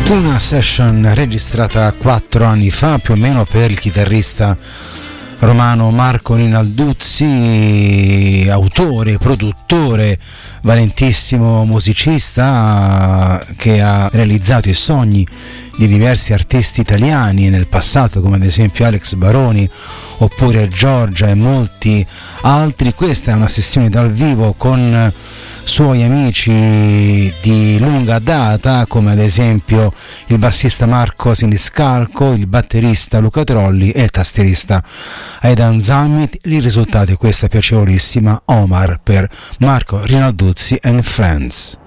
Una session registrata 4 anni fa più o meno per il chitarrista romano Marco Rinalduzzi, autore, produttore, valentissimo musicista che ha realizzato i sogni di diversi artisti italiani nel passato, come ad esempio Alex Baroni oppure Giorgia e molti altri. Questa è una sessione dal vivo con suoi amici di lunga data, come ad esempio il bassista Marco Siniscalco, il batterista Luca Trolli e il tastierista Aidan Zammit. Il risultato è questa piacevolissima Omar per Marco Rinalduzzi and Friends.